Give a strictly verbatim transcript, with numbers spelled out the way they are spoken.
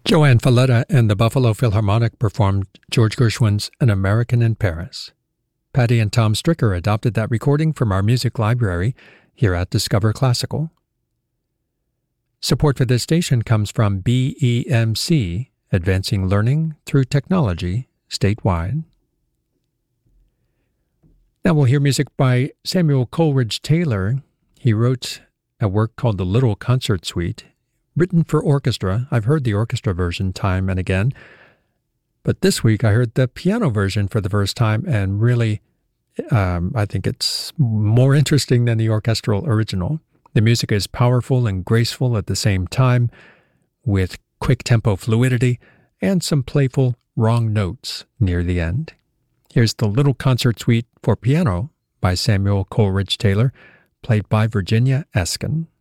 Joanne Falletta and the Buffalo Philharmonic performed George Gershwin's An American in Paris. Patty and Tom Stricker adopted that recording from our music library here at Discover Classical. Support for this station comes from B E M C, Advancing Learning Through Technology, statewide. Now we'll hear music by Samuel Coleridge Taylor. He wrote a work called The Little Concert Suite, written for orchestra. I've heard the orchestra version time and again, but this week I heard the piano version for the first time, and really, um, I think it's more interesting than the orchestral original. The music is powerful and graceful at the same time, with quick tempo fluidity and some playful wrong notes near the end. Here's the Little Concert Suite for piano by Samuel Coleridge Taylor, played by Virginia Eskin.